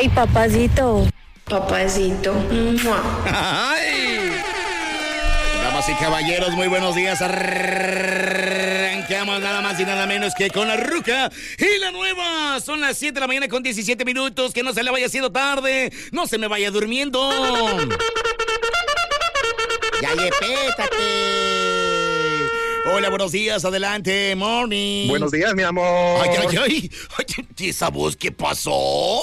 Ay, papacito. Papacito. ¡Mua! ¡Ay! Damas y caballeros, muy buenos días. Arrancamos nada más y nada menos que con la ruca y la nueva. Son las 7 de la mañana con 17 minutos. Que no se le vaya haciendo tarde. No se me vaya durmiendo. Ya pétate. Hola, buenos días, adelante, morning. Buenos días, mi amor. Ay, ¿y esa voz qué pasó?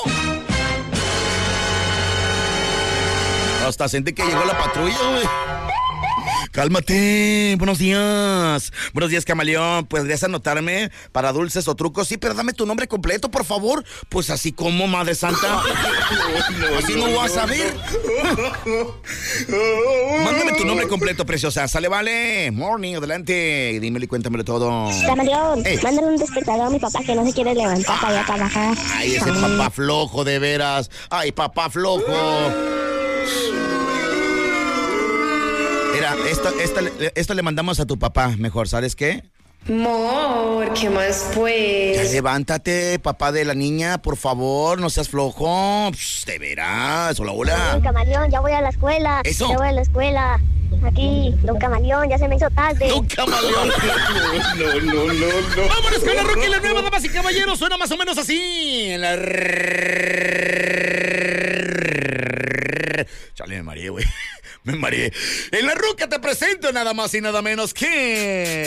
Hasta sentí que llegó la patrulla, güey. Cálmate, buenos días. Buenos días, camaleón. ¿Podrías anotarme para dulces o trucos? Sí, pero dame tu nombre completo, por favor. Pues así como, Madre Santa. Así no vas a ver. Mándame tu nombre completo, preciosa. Sale, vale. Morning, adelante. Dímelo y cuéntamelo todo. Camaleón, mándale un despertador a mi papá que no se quiere levantar para ir a trabajar. Ay, ese papá flojo, de veras. Ay, papá flojo. Mira, esto le mandamos a tu papá, mejor, ¿sabes qué? Amor, ¿qué más pues? Ya levántate, papá de la niña, por favor, no seas flojo. De veras, hola. Don Camaleón, ya voy a la escuela. ¿Eso? Ya voy a la escuela. Aquí, don Camaleón, ya se me hizo tarde. ¡Un camaleón! No. ¡Vámonos con la ruca y la nueva, damas y caballeros! Suena más o menos así. Chale, me mareé, güey. Me mareé. En la ruca te presento nada más y nada menos que...